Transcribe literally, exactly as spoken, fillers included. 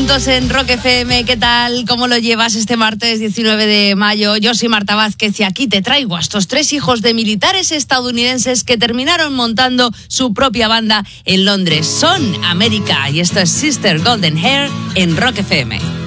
juntos en Rock F M. ¿Qué tal? ¿Cómo lo llevas este martes diecinueve de mayo? Yo soy Marta Vázquez y aquí te traigo a estos tres hijos de militares estadounidenses que terminaron montando su propia banda en Londres. Son América y esto es Sister Golden Hair en Rock F M.